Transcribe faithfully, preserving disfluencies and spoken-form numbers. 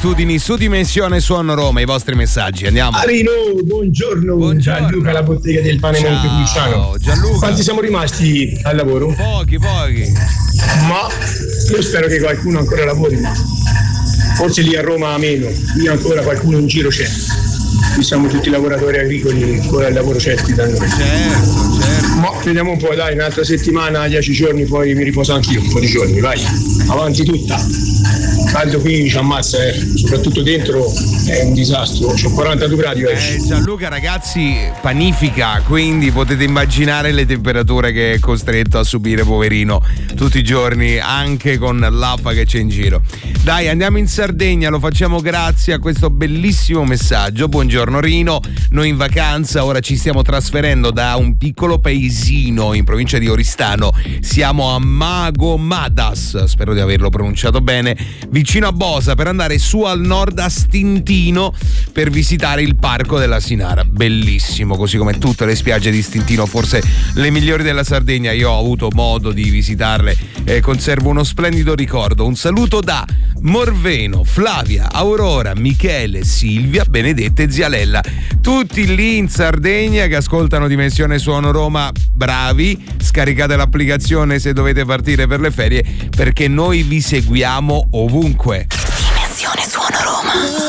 abitudini su Dimensione Suono Roma, i vostri messaggi, andiamo. Marino, buongiorno. buongiorno. Gianluca, la bottega del pane Montepulciano. Gianluca. Quanti siamo rimasti al lavoro? Pochi, pochi. Ma io spero che qualcuno ancora lavori, ma forse lì a Roma meno, lì ancora qualcuno in giro c'è. Qui siamo tutti lavoratori agricoli, ancora il lavoro certi da noi. Certo, certo. Ma vediamo un po', dai, un'altra settimana, dieci giorni, poi mi riposo anch'io un po' di giorni, vai, avanti tutta. Caldo qui ci ammazza, eh. Soprattutto dentro è un disastro, c'ho quarantadue gradi oggi. Eh, Gianluca, ragazzi, panifica, quindi potete immaginare le temperature che è costretto a subire, poverino, tutti i giorni, anche con l'affa che c'è in giro. Dai, andiamo in Sardegna, lo facciamo grazie a questo bellissimo messaggio. Buongiorno Rino, noi in vacanza ora ci stiamo trasferendo da un piccolo paesino in provincia di Oristano, siamo a Magomadas, spero di averlo pronunciato bene, vicino a Bosa, per andare su al nord a Stintino per visitare il parco della Sinara. Bellissimo, così come tutte le spiagge di Stintino, forse le migliori della Sardegna. Io ho avuto modo di visitarle e conservo uno splendido ricordo. Un saluto da Morveno, Flavia, Aurora, Michele, Silvia, Benedetta e Zialella, tutti lì in Sardegna che ascoltano Dimensione Suono Roma. Bravi, scaricate l'applicazione se dovete partire per le ferie, perché noi vi seguiamo ovunque.